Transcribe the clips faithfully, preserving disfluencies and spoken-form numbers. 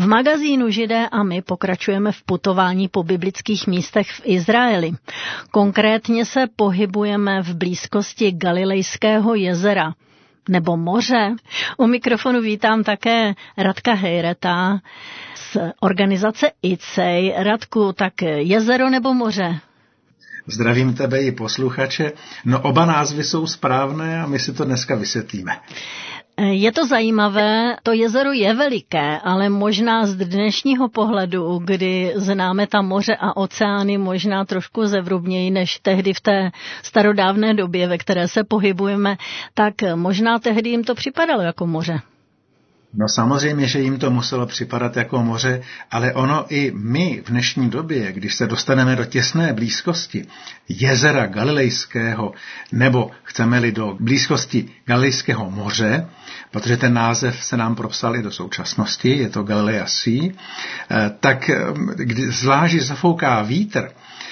magazínu Židé a my pokračujeme v putování po biblických místech v Izraeli. Konkrétně se pohybujeme v blízkosti Galilejského jezera nebo moře. U mikrofonu vítám také Radka Hejreta z organizace I C E I. Radku, tak jezero nebo moře? Zdravím tebe i posluchače. No oba názvy jsou správné a my si to dneska vysvětlíme. Je to zajímavé, to jezero je veliké, ale možná z dnešního pohledu, kdy známe ta moře a oceány možná trošku zevrubněji než tehdy v té starodávné době, ve které se pohybujeme, tak možná tehdy jim to připadalo jako moře. No samozřejmě, že jim to muselo připadat jako moře, ale ono i my v dnešní době, když se dostaneme do těsné blízkosti jezera Galilejského, nebo chceme-li do blízkosti Galilejského moře, protože ten název se nám propsal i do současnosti, je to Galilea Sea, tak když zvlášť zafouká vítr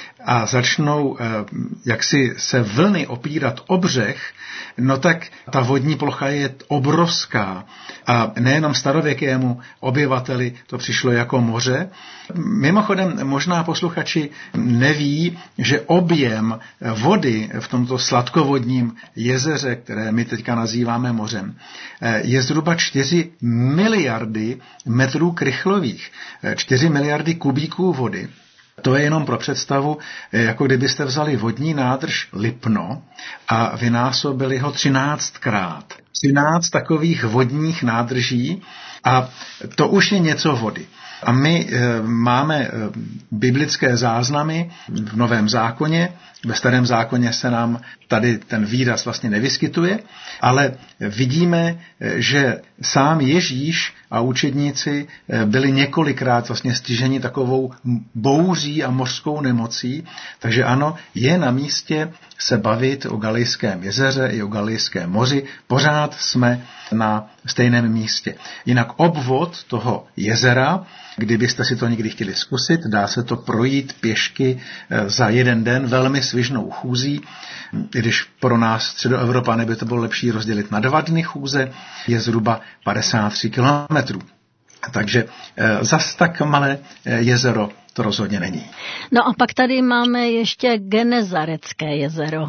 a začnou jaksi se vlny opírat o břeh, no tak ta vodní plocha je obrovská. A nejenom starověkému obyvateli to přišlo jako moře. Mimochodem, možná posluchači neví, že objem vody v tomto sladkovodním jezeře, které my teďka nazýváme mořem, je zhruba čtyři miliardy metrů krychlových, čtyři miliardy kubíků vody. To je jenom pro představu, jako kdybyste vzali vodní nádrž Lipno a vynásobili ho třináctkrát. třináct takových vodních nádrží a to už je něco vody. A my e, máme e, biblické záznamy v Novém zákoně. Ve Starém zákoně se nám tady ten výraz vlastně nevyskytuje, ale vidíme, že sám Ježíš a učedníci byli několikrát vlastně stiženi takovou bouří a mořskou nemocí. Takže ano, je na místě se bavit o Galilejském jezeře i o Galilejském moři. Pořád jsme na stejném místě. Jinak obvod toho jezera, kdybyste si to někdy chtěli zkusit, dá se to projít pěšky za jeden den velmi svižnou chůzí. Když pro nás Středoevropany by to bylo lepší rozdělit na dva dny chůze, je zhruba padesát tři kilometrů. Takže zas tak malé jezero to rozhodně není. No a pak tady máme ještě Genezaretské jezero.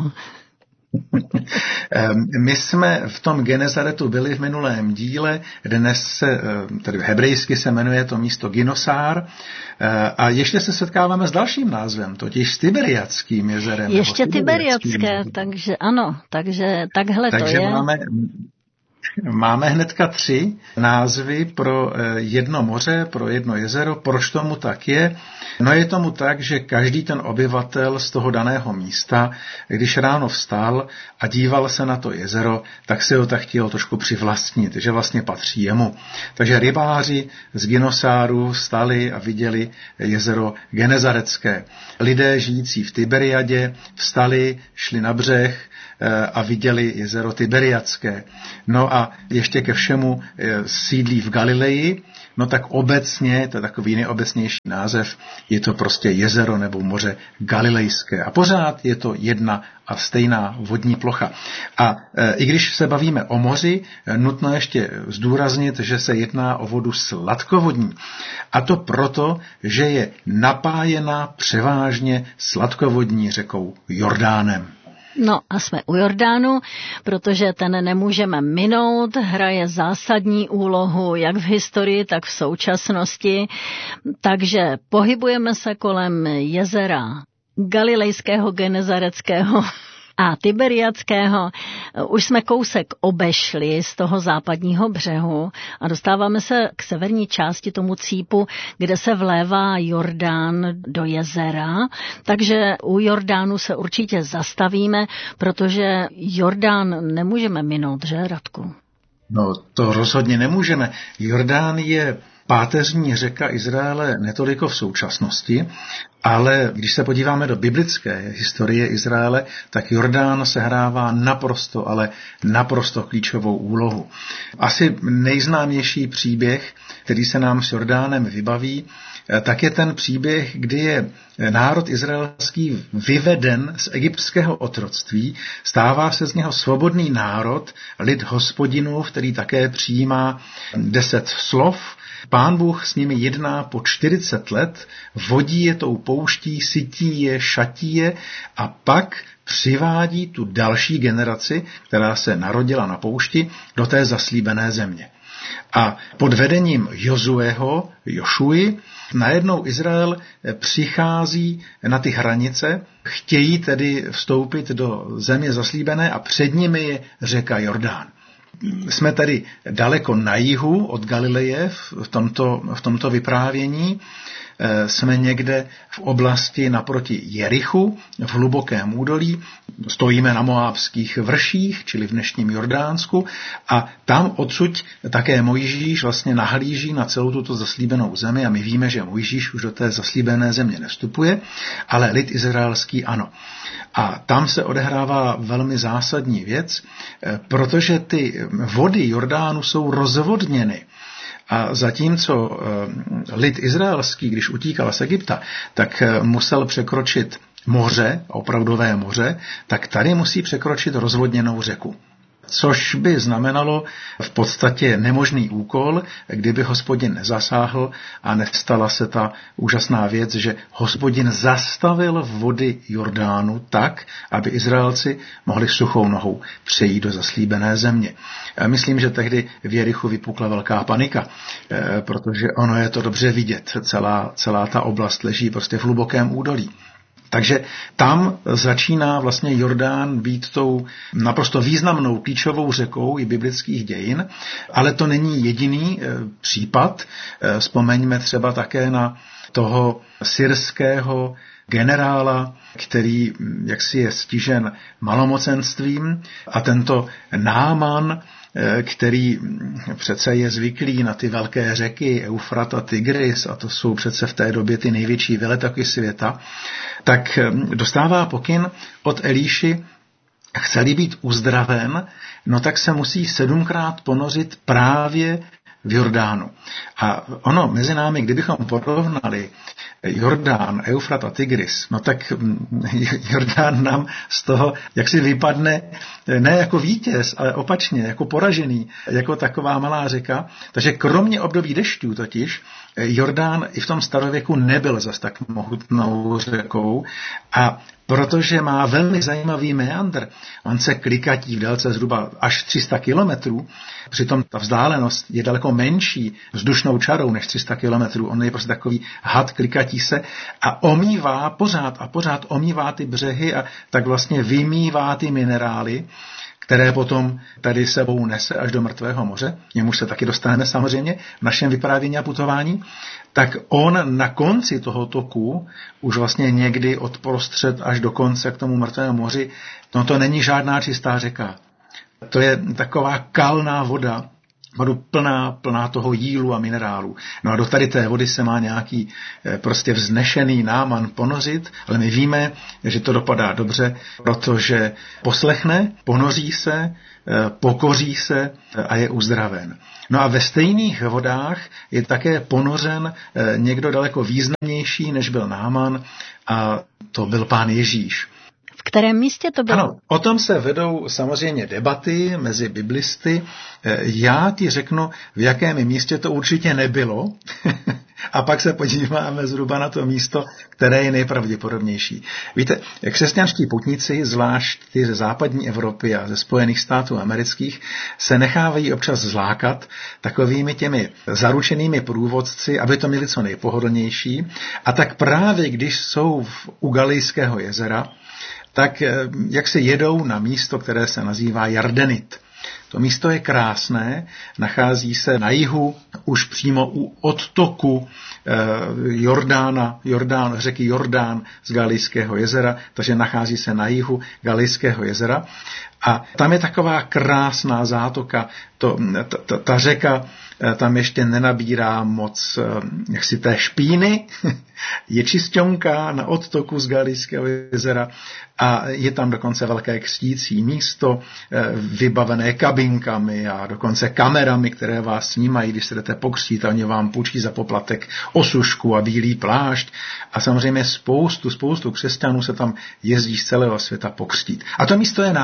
My jsme v tom Genezaretu byli v minulém díle, dnes se, tedy hebrejsky se jmenuje to místo Ginosár, a ještě se setkáváme s dalším názvem, totiž s Tiberiadským jezerem. Ještě Tiberiadské, takže ano, takže takhle takže to je. Máme, Máme hnedka tři názvy pro jedno moře, pro jedno jezero. Proč tomu tak je? No je tomu tak, že každý ten obyvatel z toho daného místa, když ráno vstal a díval se na to jezero, tak si ho tak chtěl trošku přivlastnit, že vlastně patří jemu. Takže rybáři z Ginosáru vstali a viděli jezero Genezaretské. Lidé žijící v Tiberiadě vstali, šli na břeh a viděli jezero Tiberiadské. No a ještě ke všemu sídlí v Galileji, no tak obecně, to je takový nejobecnější název, je to prostě jezero nebo moře Galilejské. A pořád je to jedna a stejná vodní plocha. A e, i když se bavíme o moři, nutno ještě zdůraznit, že se jedná o vodu sladkovodní. A to proto, že je napájena převážně sladkovodní řekou Jordánem. No a jsme u Jordánu, protože ten nemůžeme minout, hraje zásadní úlohu jak v historii, tak v současnosti, takže pohybujeme se kolem jezera Galilejského, Genezaretského a Tiberiadského. Už jsme kousek obešli z toho západního břehu a dostáváme se k severní části tomu cípu, kde se vlévá Jordán do jezera. Takže u Jordánu se určitě zastavíme, protože Jordán nemůžeme minout, že, Radku? No, to rozhodně nemůžeme. Jordán je páteřní řeka Izraele netoliko v současnosti, ale když se podíváme do biblické historie Izraele, tak Jordán sehrává naprosto, ale naprosto klíčovou úlohu. Asi nejznámější příběh, který se nám s Jordánem vybaví, tak je ten příběh, kdy je národ izraelský vyveden z egyptského otroctví, stává se z něho svobodný národ, lid Hospodinův, který také přijímá deset slov Pán Bůh s nimi jedná po čtyřicet let, vodí je tou pouští, sytí je, šatí je a pak přivádí tu další generaci, která se narodila na poušti, do té zaslíbené země. A pod vedením Jozueho, Jošuji, najednou Izrael přichází na ty hranice, chtějí tedy vstoupit do země zaslíbené a před nimi je řeka Jordán. Jsme tedy daleko na jihu od Galileje v tomto, v tomto vyprávění. Jsme někde v oblasti naproti Jerichu, v hlubokém údolí, stojíme na moábských vrších, čili v dnešním Jordánsku, a tam odsud také Mojžíš vlastně nahlíží na celou tuto zaslíbenou zemi a my víme, že Mojžíš už do té zaslíbené země nevstupuje, ale lid izraelský ano. A tam se odehrává velmi zásadní věc, protože ty vody Jordánu jsou rozvodněny. A zatímco lid izraelský, když utíkal z Egypta, tak musel překročit moře, opravdové moře, tak tady musí překročit rozvodněnou řeku. Což by znamenalo v podstatě nemožný úkol, kdyby Hospodin nezasáhl a nestala se ta úžasná věc, že Hospodin zastavil vody Jordánu tak, aby Izraelci mohli suchou nohou přejít do zaslíbené země. Myslím, že tehdy v Jerichu vypukla velká panika, protože ono je to dobře vidět. Celá, celá ta oblast leží prostě v hlubokém údolí. Takže tam začíná vlastně Jordán být tou naprosto významnou klíčovou řekou i biblických dějin, ale to není jediný případ. Vzpomeňme třeba také na toho syrského generála, který jaksi je stižen malomocenstvím, a tento Náman, který přece je zvyklý na ty velké řeky Eufrat a Tigris, a to jsou přece v té době ty největší veletaky světa, tak dostává pokyn od Elíši, chce-li být uzdraven, no tak se musí sedmkrát ponořit právě v Jordánu. A ono mezi námi, kdybychom porovnali Jordán, Eufrat a Tigris, no tak Jordán nám z toho, jak si vypadne, ne jako vítěz, ale opačně, jako poražený, jako taková malá řeka. Takže kromě období dešťů totiž, Jordán i v tom starověku nebyl zas tak mohutnou řekou, a protože má velmi zajímavý meandr, on se klikatí v délce zhruba až tři sta kilometrů, přitom ta vzdálenost je daleko menší vzdušnou čarou než tři sta kilometrů, on je prostě takový had, klikatí se a omývá pořád a pořád omývá ty břehy a tak vlastně vymývá ty minerály, které potom tady sebou nese až do mrtvého moře, k němuž se taky dostaneme samozřejmě v našem vyprávění a putování, tak on na konci toho toku, už vlastně někdy od prostřed až do konce k tomu mrtvému moři, no to není žádná čistá řeka. To je taková kalná voda, vodu plná, plná toho jílu a minerálu. No a do tady té vody se má nějaký prostě vznešený Náman ponořit, ale my víme, že to dopadá dobře, protože poslechne, ponoří se, pokoří se a je uzdraven. No a ve stejných vodách je také ponořen někdo daleko významnější, než byl Náman, a to byl Pán Ježíš. V kterém místě to bylo? Ano, o tom se vedou samozřejmě debaty mezi biblisty. Já ti řeknu, v jakém místě to určitě nebylo, a pak se podíváme zhruba na to místo, které je nejpravděpodobnější. Víte, křesťanští putníci, zvlášť ty ze západní Evropy a ze Spojených států amerických, se nechávají občas zlákat takovými těmi zaručenými průvodci, aby to měli co nejpohodlnější. A tak právě když jsou v, u Galilejského jezera, tak jak se jedou na místo, které se nazývá Jardenit. To místo je krásné, nachází se na jihu, už přímo u odtoku eh, Jordána, Jordán, řeky Jordán z Galilejského jezera, takže nachází se na jihu Galilejského jezera. A tam je taková krásná zátoka, to, ta, ta, ta řeka tam ještě nenabírá moc jaksi té špíny, je čisťonká na odtoku z Galilejského jezera a je tam dokonce velké křtící místo, vybavené kabinkami a dokonce kamerami, které vás snímají, když se jdete pokřtít, a oni vám půjčí za poplatek osušku a bílý plášť a samozřejmě spoustu, spoustu křesťanů se tam jezdí z celého světa pokřtít. A to místo je nádherné.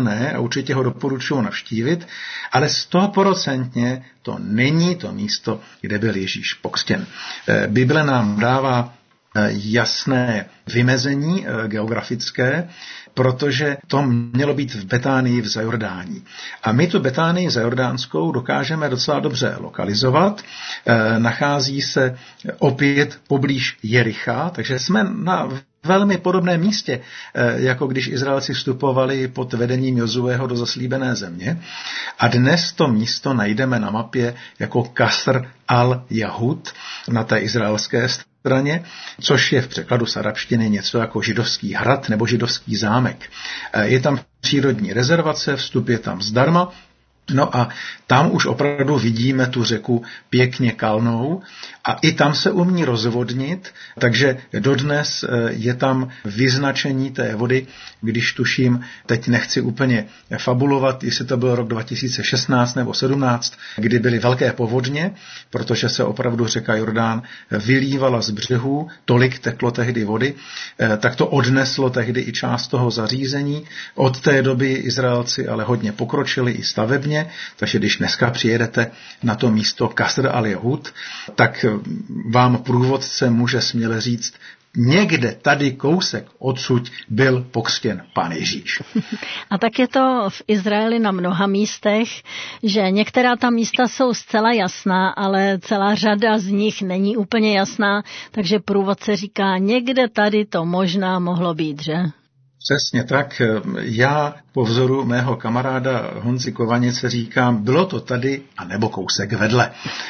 ne a určitě ho doporučuji navštívit, ale stoprocentně to není to místo, kde byl Ježíš pokřtěn. Bible nám dává jasné vymezení geografické, protože to mělo být v Betánii v Zajordánii. A my tu Betánii zajordánskou dokážeme docela dobře lokalizovat. Nachází se opět poblíž Jericha, takže jsme na velmi podobném místě, jako když Izraelci vstupovali pod vedením Jozueho do zaslíbené země. A dnes to místo najdeme na mapě jako Kasr al-Jahud na té izraelské straně, což je v překladu z arabštiny něco jako židovský hrad nebo židovský zámek. Je tam přírodní rezervace, vstup je tam zdarma. No a tam už opravdu vidíme tu řeku pěkně kalnou a i tam se umí rozvodnit, takže dodnes je tam vyznačení té vody, když tuším, teď nechci úplně fabulovat, jestli to byl rok dva tisíce šestnáct nebo sedmnáct, kdy byly velké povodně, protože se opravdu řeka Jordán vylívala z břehů, tolik teklo tehdy vody, tak to odneslo tehdy i část toho zařízení. Od té doby Izraelci ale hodně pokročili i stavebně, takže když dneska přijedete na to místo Kasr al-Jahud, tak vám průvodce může směle říct, někde tady kousek odsud byl pokřtěn Pán Ježíš. A tak je to v Izraeli na mnoha místech, že některá ta místa jsou zcela jasná, ale celá řada z nich není úplně jasná, takže průvodce říká, někde tady to možná mohlo být, že? Přesně tak. Já po vzoru mého kamaráda Honzi Kovanice říkám, bylo to tady a nebo kousek vedle.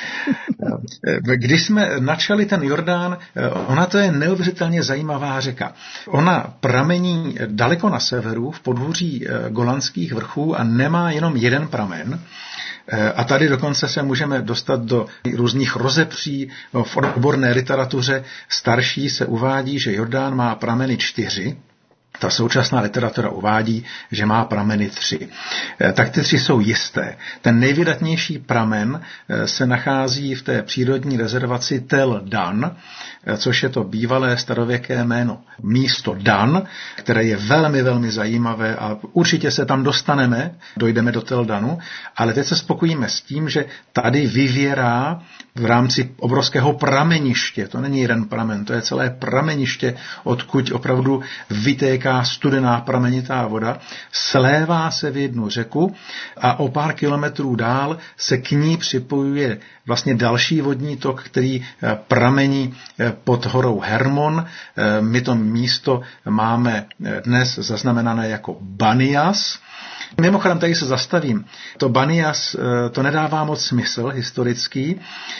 Když jsme načali ten Jordán, ona to je neuvěřitelně zajímavá řeka. Ona pramení daleko na severu, v podhůří Golanských vrchů a nemá jenom jeden pramen. A tady dokonce se můžeme dostat do různých rozepří. V odborné literatuře starší se uvádí, že Jordán má prameny čtyři. Ta současná literatura uvádí, že má prameny tři. Tak ty tři jsou jisté. Ten nejvydatnější pramen se nachází v té přírodní rezervaci Tel Dan, což je to bývalé starověké jméno místo Dan, které je velmi, velmi zajímavé a určitě se tam dostaneme, dojdeme do Tel Danu, ale teď se spokojíme s tím, že tady vyvěrá v rámci obrovského prameniště, to není jeden pramen, to je celé prameniště, odkud opravdu vytéká studená pramenitá voda, slévá se v jednu řeku a o pár kilometrů dál se k ní připojuje vlastně další vodní tok, který pramení pod horou Hermon. My to místo máme dnes zaznamenané jako Banias. Mimochodem, tady se zastavím. To Banias, to nedává moc smysl historický,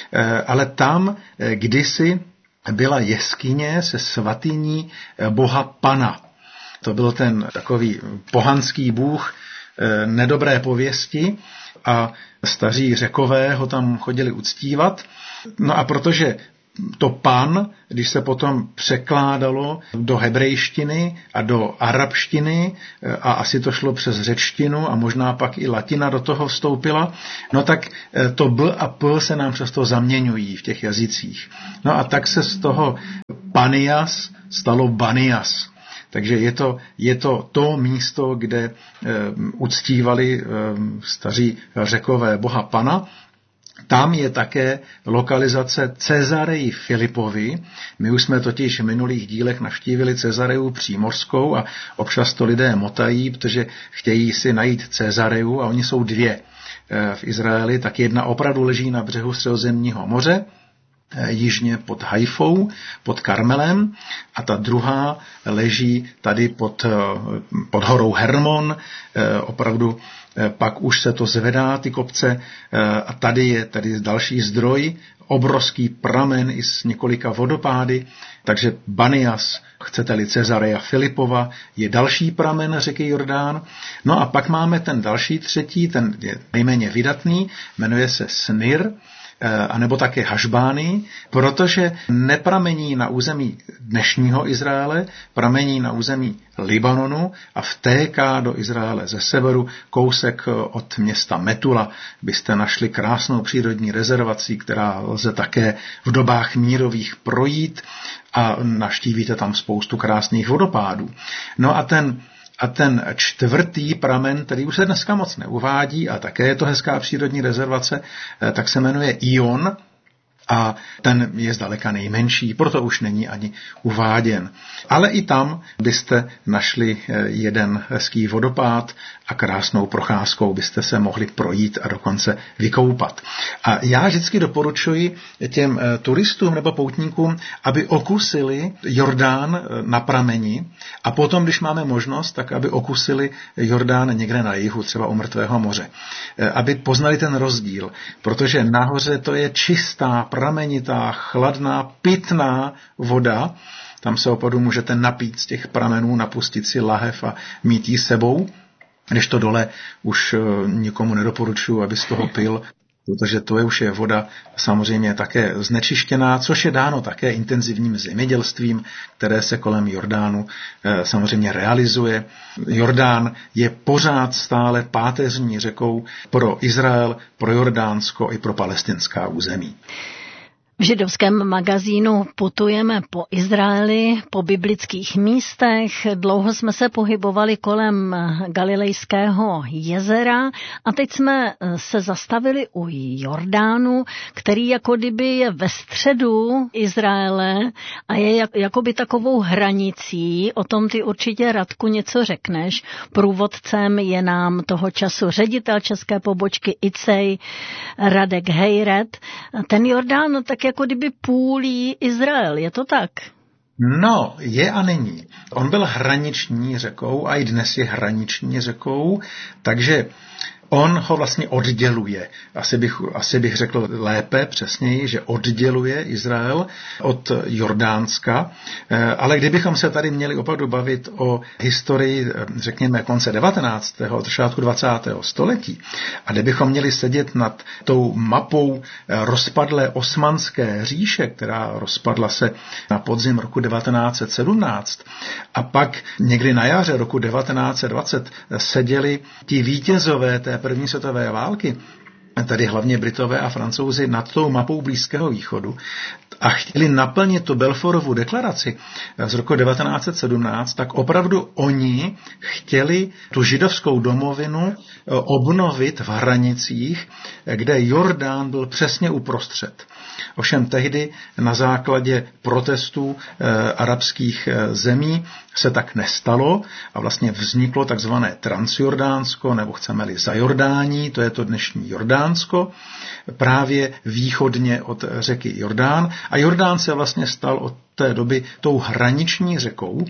ale tam kdysi byla jeskyně se svatyní boha Pana. To byl ten takový pohanský bůh nedobré pověsti a staří Řekové ho tam chodili uctívat. No a protože to Pan, když se potom překládalo do hebrejštiny a do arabštiny a asi to šlo přes řečtinu a možná pak i latina do toho vstoupila, no tak to B a P se nám často zaměňují v těch jazycích. No a tak se z toho Panias stalo Banias. Takže je to, je to to místo, kde e, uctívali e, staří Řekové boha Pana. Tam je také lokalizace Cezareji Filipovi. My už jsme totiž v minulých dílech navštívili Cezareju Přímořskou a občas to lidé motají, protože chtějí si najít Cezareju a oni jsou dvě v Izraeli. Tak jedna opravdu leží na břehu Středozemního moře, jižně pod Haifou, pod Karmelem a ta druhá leží tady pod, pod horou Hermon, opravdu pak už se to zvedá, ty kopce, a tady je tady další zdroj, obrovský pramen i s několika vodopády, takže Banias, chcete-li Cezareja Filipova, je další pramen řeky Jordán. No a pak máme ten další třetí, ten je nejméně vydatný, jmenuje se Snir, anebo také Hašbány, protože nepramení na území dnešního Izraele, pramení na území Libanonu a vtéká do Izraele ze severu. Kousek od města Metula byste našli krásnou přírodní rezervaci, která lze také v dobách mírových projít a navštívíte tam spoustu krásných vodopádů. No a ten a ten čtvrtý pramen, který už se dneska moc neuvádí a také je to hezká přírodní rezervace, tak se jmenuje Ion, a ten je zdaleka nejmenší, proto už není ani uváděn. Ale i tam byste našli jeden hezký vodopád a krásnou procházkou byste se mohli projít a dokonce vykoupat. A já vždycky doporučuji těm turistům nebo poutníkům, aby okusili Jordán na prameni a potom, když máme možnost, tak aby okusili Jordán někde na jihu, třeba u Mrtvého moře. Aby poznali ten rozdíl, protože nahoře to je čistá, pramenitá, chladná, pitná voda. Tam se opravdu můžete napít z těch pramenů, napustit si lahev a mít ji sebou. Když to dole už nikomu nedoporučuji, aby z toho pil, protože to je už je voda samozřejmě také znečištěná, což je dáno také intenzivním zemědělstvím, které se kolem Jordánu samozřejmě realizuje. Jordán je pořád stále páteřní řekou pro Izrael, pro Jordánsko i pro palestinská území. V židovském magazínu putujeme po Izraeli, po biblických místech. Dlouho jsme se pohybovali kolem Galilejského jezera a teď jsme se zastavili u Jordánu, který jako kdyby je ve středu Izraele a je jakoby takovou hranicí. O tom ty určitě, Radku, něco řekneš. Průvodcem je nám toho času ředitel české pobočky I C E I Radek Hejret. Ten Jordán tak jako kdyby půlí Izrael, je to tak? No, je a není. On byl hraniční řekou a i dnes je hraniční řekou, takže on ho vlastně odděluje. Asi bych, asi bych řekl lépe, přesněji, že odděluje Izrael od Jordánska. Ale kdybychom se tady měli opravdu bavit o historii, řekněme, konce devatenáctého začátku dvacátého století, a kdybychom měli sedět nad tou mapou rozpadlé osmanské říše, která rozpadla se na podzim roku devatenáct set sedmnáct, a pak někdy na jaře roku devatenáct set dvacet seděli ti vítězové té první světové války, tady hlavně Britové a Francouzi, nad tou mapou Blízkého východu a chtěli naplnit tu Balfoorovu deklaraci z roku devatenáct set sedmnáct, tak opravdu oni chtěli tu židovskou domovinu obnovit v hranicích, kde Jordán byl přesně uprostřed. Ovšem tehdy na základě protestů e, arabských e, zemí se tak nestalo a vlastně vzniklo takzvané Transjordánsko, nebo chceme-li za Jordání, to je to dnešní Jordánsko, právě východně od řeky Jordán. A Jordán se vlastně stal od té doby tou hraniční řekou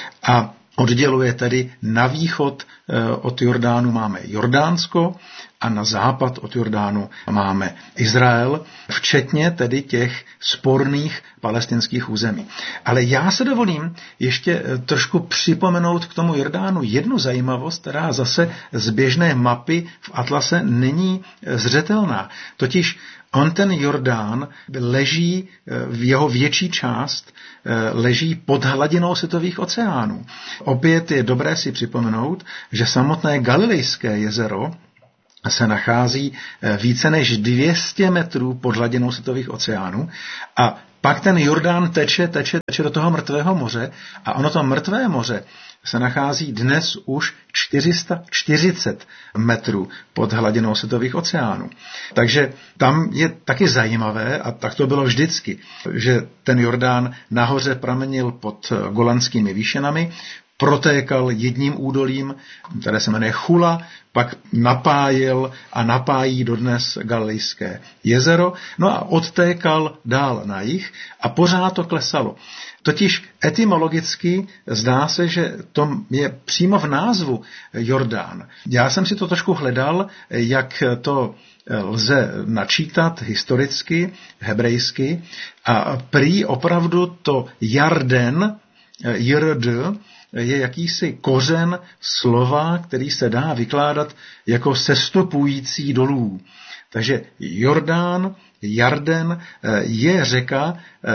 a odděluje tedy na východ od Jordánu máme Jordánsko a na západ od Jordánu máme Izrael, včetně tedy těch sporných palestinských území. Ale já se dovolím ještě trošku připomenout k tomu Jordánu jednu zajímavost, která zase z běžné mapy v atlase není zřetelná. Totiž on ten Jordán leží, v jeho větší část leží pod hladinou světových oceánů. Opět je dobré si připomenout, že samotné Galilejské jezero se nachází více než dvě stě metrů pod hladinou světových oceánů a pak ten Jordán teče, teče, teče do toho Mrtvého moře a ono to Mrtvé moře se nachází dnes už čtyři sta čtyřicet metrů pod hladinou světových oceánů. Takže tam je taky zajímavé, a tak to bylo vždycky, že ten Jordán nahoře pramenil pod Golanskými výšinami, protékal jedním údolím, které se jmenuje Chula, pak napájel a napájí dodnes Galilejské jezero, no a odtékal dál na jih a pořád to klesalo. Totiž etymologicky zdá se, že to je přímo v názvu Jordán. Já jsem si to trošku hledal, jak to lze načítat historicky, hebrejsky, a prý opravdu to Jarden, Jrd, je jakýsi kořen slova, který se dá vykládat jako sestupující dolů. Takže Jordán, Jarden je řeka,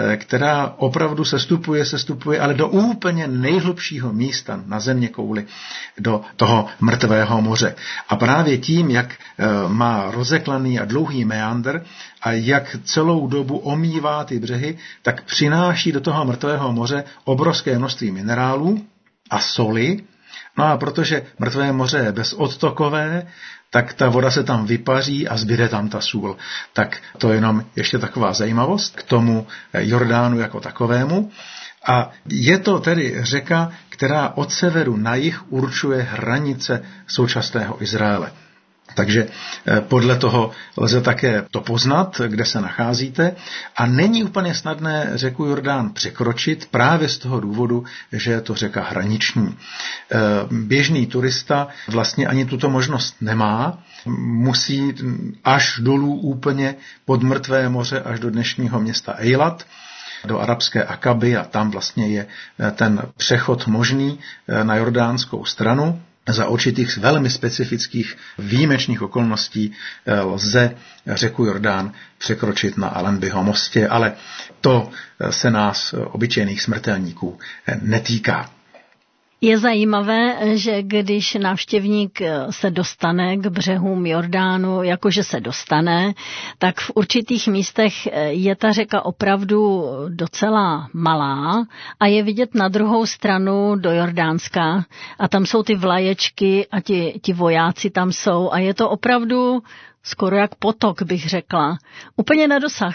která opravdu sestupuje, sestupuje, ale do úplně nejhlubšího místa na země kouli, do toho Mrtvého moře. A právě tím, jak má rozeklaný a dlouhý meandr a jak celou dobu omývá ty břehy, tak přináší do toho Mrtvého moře obrovské množství minerálů a soli No a protože Mrtvé moře je bezodtokové, tak ta voda se tam vypaří a zbyde tam ta sůl. Tak to je jenom ještě taková zajímavost k tomu Jordánu jako takovému. A je to tedy řeka, která od severu na jih určuje hranice současného Izraele. Takže podle toho lze také to poznat, kde se nacházíte. A není úplně snadné řeku Jordán překročit právě z toho důvodu, že je to řeka hraniční. Běžný turista vlastně ani tuto možnost nemá. Musí až dolů úplně pod Mrtvé moře, až do dnešního města Eilat, do arabské Akaby, a tam vlastně je ten přechod možný na jordánskou stranu. Za určitých velmi specifických výjimečných okolností lze řeku Jordán překročit na Allenbyho mostě, ale to se nás, obyčejných smrtelníků, netýká. Je zajímavé, že když návštěvník se dostane k břehům Jordánu, jakože se dostane, tak v určitých místech je ta řeka opravdu docela malá a je vidět na druhou stranu do Jordánska a tam jsou ty vlaječky a ti, ti vojáci tam jsou a je to opravdu skoro jak potok, bych řekla. Úplně na dosah.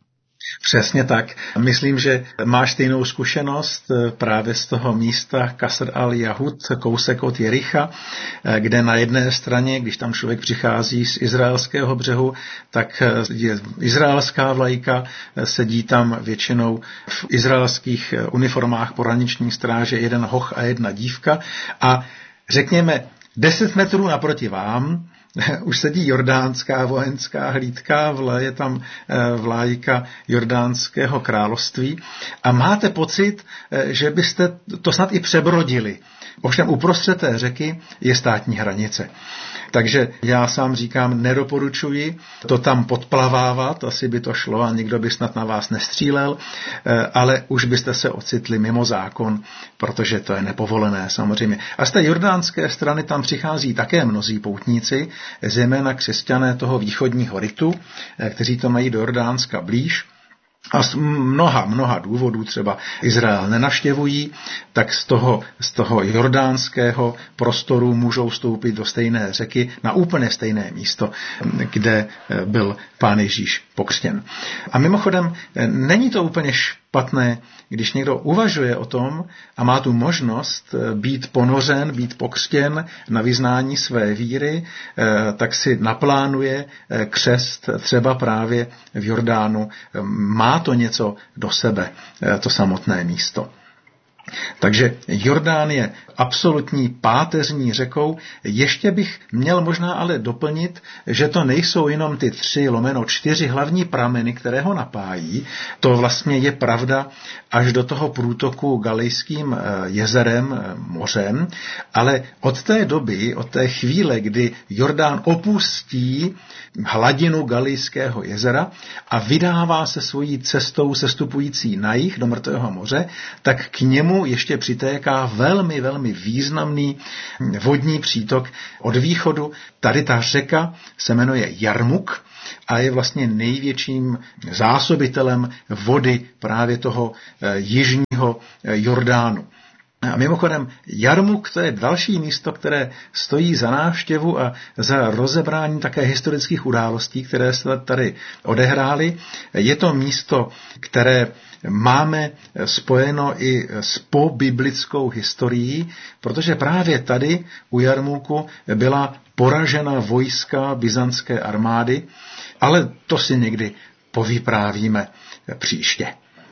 Přesně tak. Myslím, že máš stejnou zkušenost právě z toho místa Kasr al-Jahud, kousek od Jericha, kde na jedné straně, když tam člověk přichází z izraelského břehu, tak je izraelská vlajka, sedí tam většinou v izraelských uniformách pohraniční stráže jeden hoch a jedna dívka a řekněme deset metrů naproti vám už sedí jordánská vojenská hlídka, je tam vlajka jordánského království a máte pocit, že byste to snad i přebrodili. Ovšem uprostřed té řeky je státní hranice. Takže já sám říkám, nedoporučuji to tam podplavávat, asi by to šlo a nikdo by snad na vás nestřílel, ale už byste se ocitli mimo zákon, protože to je nepovolené samozřejmě. A z té jordánské strany tam přichází také mnozí poutníci, zejména křesťané toho východního ritu, kteří to mají do Jordánska blíž. A z mnoha, mnoha důvodů třeba Izrael nenavštěvují, tak z toho, z toho jordánského prostoru můžou vstoupit do stejné řeky na úplně stejné místo, kde byl Pán Ježíš pokřtěn. A mimochodem, není to úplně špatné, když někdo uvažuje o tom a má tu možnost být ponořen, být pokřtěn na vyznání své víry, tak si naplánuje křest třeba právě v Jordánu. Má to něco do sebe, to samotné místo. Takže Jordán je absolutní páteřní řekou. Ještě bych měl možná ale doplnit, že to nejsou jenom ty tři lomeno čtyři hlavní prameny, které ho napájí. To vlastně je pravda až do toho průtoku Galilejským jezerem, mořem, ale od té doby, od té chvíle, kdy Jordán opustí hladinu Galilejského jezera a vydává se svojí cestou sestupující na jih do Mrtvého moře, tak k němu ještě přitéká velmi, velmi významný vodní přítok od východu. Tady ta řeka se jmenuje Jarmuk a je vlastně největším zásobitelem vody právě toho jižního Jordánu. A mimochodem, Jarmuk to je další místo, které stojí za návštěvu a za rozebrání také historických událostí, které se tady odehrály. Je to místo, které máme spojeno i s pobiblickou historií, protože právě tady u Jarmuku byla poražena vojska byzantské armády, ale to si někdy povyprávíme příště.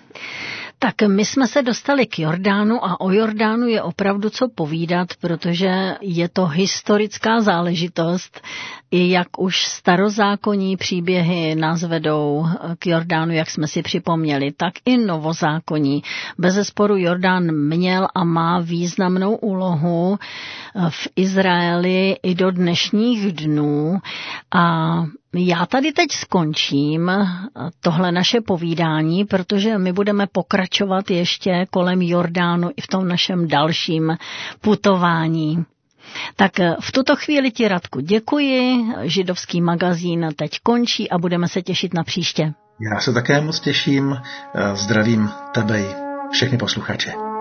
Tak my jsme se dostali k Jordánu a o Jordánu je opravdu co povídat, protože je to historická záležitost. I jak už starozákonní příběhy nás vedou k Jordánu, jak jsme si připomněli, tak i novozákonní. Bezesporu Jordán měl a má významnou úlohu v Izraeli i do dnešních dnů a já tady teď skončím tohle naše povídání, protože my budeme pokračovat ještě kolem Jordánu i v tom našem dalším putování. Tak v tuto chvíli ti, Radku, děkuji. Židovský magazín teď končí a budeme se těšit na příště. Já se také moc těším. Zdravím tebe i všechny posluchače.